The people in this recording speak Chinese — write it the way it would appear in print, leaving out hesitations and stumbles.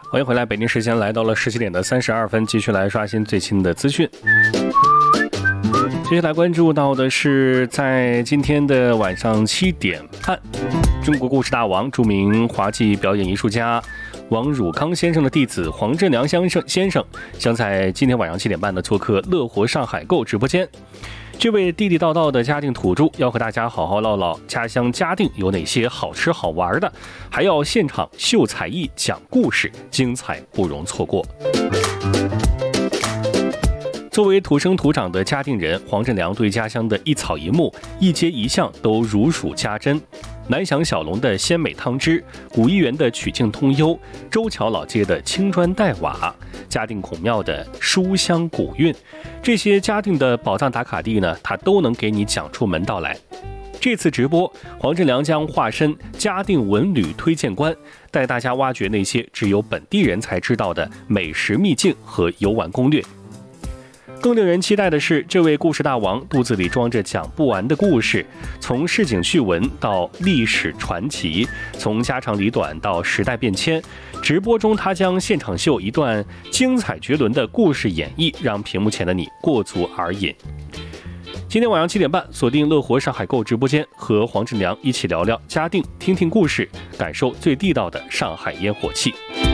欢迎回来，北京时间来到了17:32，继续来刷新最新的资讯。接下来关注到的是，在今天的晚上7点半，中国故事大王、著名滑稽表演艺术家王汝康先生的弟子黄振良先生将在今天晚上7点半的做客乐活上海购直播间。这位地地道道的嘉定土著要和大家好好唠唠家乡嘉定有哪些好吃好玩的，还要现场秀才艺、讲故事，精彩不容错过。作为土生土长的嘉定人，黄振良对家乡的一草一木、一街一巷都如数家珍。南翔小龙的鲜美汤汁，古一园的曲径通幽，周桥老街的青砖黛瓦，嘉定孔庙的书香古韵，这些嘉定的宝藏打卡地呢，他都能给你讲出门道来。这次直播，黄振良将化身嘉定文旅推荐官，带大家挖掘那些只有本地人才知道的美食秘境和游玩攻略。更令人期待的是，这位故事大王肚子里装着讲不完的故事，从市井趣闻到历史传奇，从家长里短到时代变迁。直播中，他将现场秀一段精彩绝伦的故事演绎，让屏幕前的你过足而瘾。今天晚上7点半，锁定乐活上海购直播间，和黄振良一起聊聊嘉定，听听故事，感受最地道的上海烟火气。